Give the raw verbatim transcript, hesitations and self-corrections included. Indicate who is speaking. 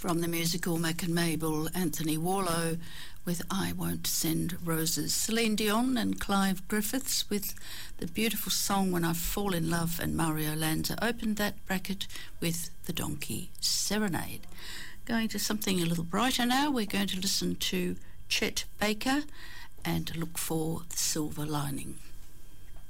Speaker 1: From the musical Mac and Mabel, Anthony Warlow with I Won't Send Roses. Celine Dion and Clive Griffiths with the beautiful song When I Fall in Love, and Mario Lanza opened that bracket with The Donkey Serenade. Going to something a little brighter now, we're going to listen to Chet Baker and Look for the Silver Lining.